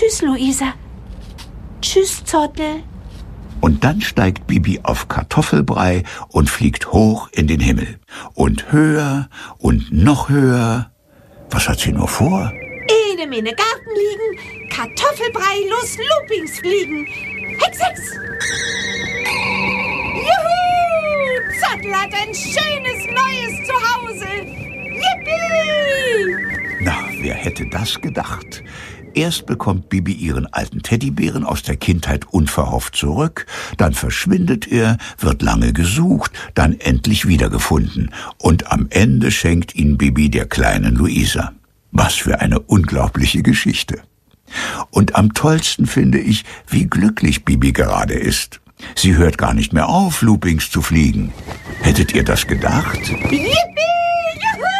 Tschüss, Luisa. Tschüss, Zottel. Und dann steigt Bibi auf Kartoffelbrei und fliegt hoch in den Himmel. Und höher und noch höher. Was hat sie nur vor? Ene mene Garten liegen, Kartoffelbrei, los Loopings fliegen. Hex, hex! Juhu! Zottel hat ein schönes neues Zuhause. Yippie! Na, wer hätte das gedacht? Erst bekommt Bibi ihren alten Teddybären aus der Kindheit unverhofft zurück, dann verschwindet er, wird lange gesucht, dann endlich wiedergefunden. Und am Ende schenkt ihn Bibi der kleinen Luisa. Was für eine unglaubliche Geschichte. Und am tollsten finde ich, wie glücklich Bibi gerade ist. Sie hört gar nicht mehr auf, Loopings zu fliegen. Hättet ihr das gedacht? Yippie! Juhu!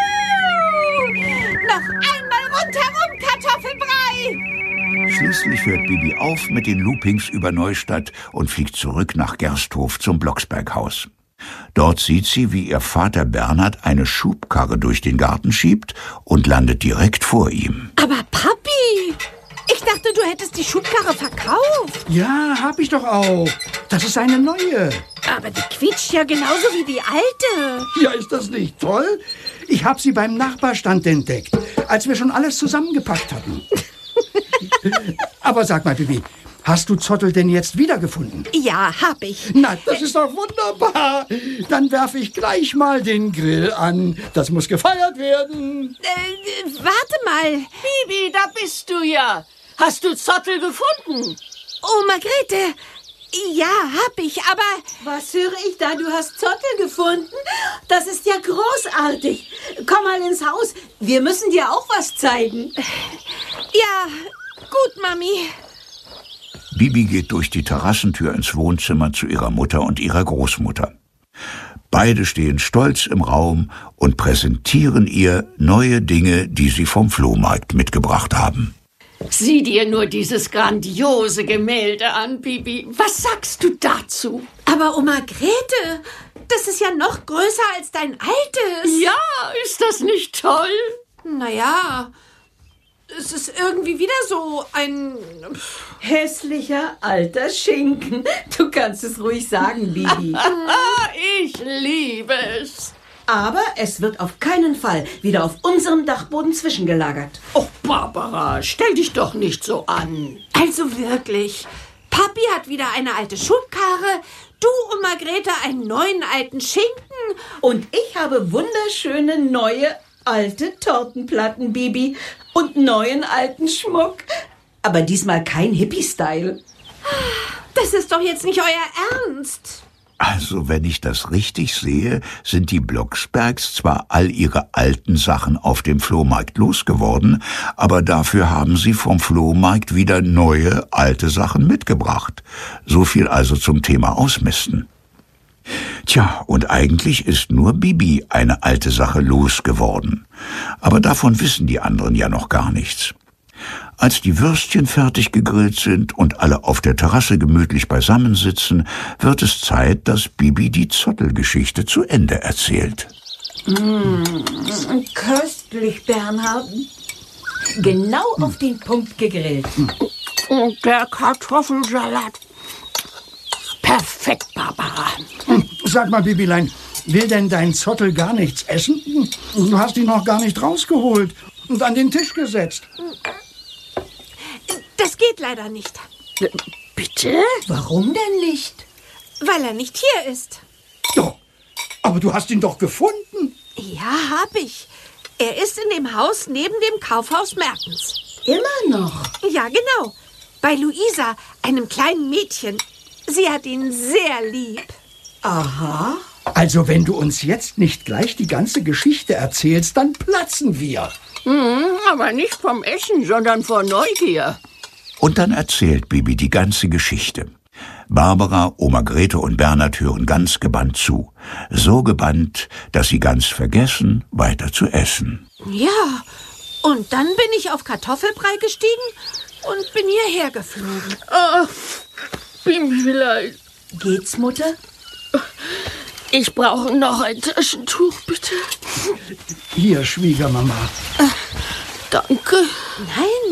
Noch einmal rundherum Kartoffelbrei! Schließlich hört Bibi auf mit den Loopings über Neustadt und fliegt zurück nach Gersthof zum Blocksberghaus. Dort sieht sie, wie ihr Vater Bernhard eine Schubkarre durch den Garten schiebt und landet direkt vor ihm. Aber Papi, ich dachte, du hättest die Schubkarre verkauft. Ja, hab ich doch auch. Das ist eine neue. Aber die quietscht ja genauso wie die alte. Ja, ist das nicht toll? Ich hab sie beim Nachbarstand entdeckt, als wir schon alles zusammengepackt hatten. Aber sag mal, Bibi, hast du Zottel denn jetzt wiedergefunden? Ja, hab ich. Na, das ist doch wunderbar. Dann werfe ich gleich mal den Grill an. Das muss gefeiert werden. Warte mal. Bibi, da bist du ja. Hast du Zottel gefunden? Oh, Margrethe. Ja, hab ich, aber... Was höre ich da? Du hast Zottel gefunden? Das ist ja großartig. Komm mal ins Haus. Wir müssen dir auch was zeigen. Ja, gut, Mami. Bibi geht durch die Terrassentür ins Wohnzimmer zu ihrer Mutter und ihrer Großmutter. Beide stehen stolz im Raum und präsentieren ihr neue Dinge, die sie vom Flohmarkt mitgebracht haben. Sieh dir nur dieses grandiose Gemälde an, Bibi. Was sagst du dazu? Aber Oma Grete, das ist ja noch größer als dein altes. Ja, ist das nicht toll? Naja, es ist irgendwie wieder so ein... Hässlicher alter Schinken. Du kannst es ruhig sagen, Bibi. Ich liebe es. Aber es wird auf keinen Fall wieder auf unserem Dachboden zwischengelagert. Oh, Barbara, stell dich doch nicht so an. Also wirklich, Papi hat wieder eine alte Schubkarre, du und Margrethe einen neuen alten Schinken. Und ich habe wunderschöne neue alte Tortenplatten, Bibi, und neuen alten Schmuck. Aber diesmal kein Hippie-Style. Das ist doch jetzt nicht euer Ernst. Also, wenn ich das richtig sehe, sind die Blocksbergs zwar all ihre alten Sachen auf dem Flohmarkt losgeworden, aber dafür haben sie vom Flohmarkt wieder neue, alte Sachen mitgebracht. So viel also zum Thema Ausmisten. Tja, und eigentlich ist nur Bibi eine alte Sache losgeworden. Aber davon wissen die anderen ja noch gar nichts. Als die Würstchen fertig gegrillt sind und alle auf der Terrasse gemütlich beisammensitzen, wird es Zeit, dass Bibi die Zottelgeschichte zu Ende erzählt. Köstlich, Bernhard. Genau auf den Punkt gegrillt. Und der Kartoffelsalat. Perfekt, Barbara. Sag mal, Bibilein, will denn dein Zottel gar nichts essen? Du hast ihn noch gar nicht rausgeholt und an den Tisch gesetzt. Das geht leider nicht, Bitte? Warum denn nicht? weil er nicht hier ist. Doch, aber du hast ihn doch gefunden. Ja, hab ich. Er ist in dem Haus neben dem Kaufhaus Mertens. Immer noch? Ja, genau. Bei Luisa, einem kleinen Mädchen. Sie hat ihn sehr lieb. Aha. Also wenn du uns jetzt nicht gleich die ganze Geschichte erzählst, dann platzen wir. Aber nicht vom Essen, sondern vor Neugier. Und dann erzählt Bibi die ganze Geschichte. Barbara, Oma Grete und Bernhard hören ganz gebannt zu. So gebannt, dass sie ganz vergessen, weiter zu essen. Ja, und dann bin ich auf Kartoffelbrei gestiegen und bin hierher geflogen. Ach, Bibilein. Geht's, Mutter? Ich brauche noch ein Taschentuch, bitte. Hier, Schwiegermama. Danke. Nein,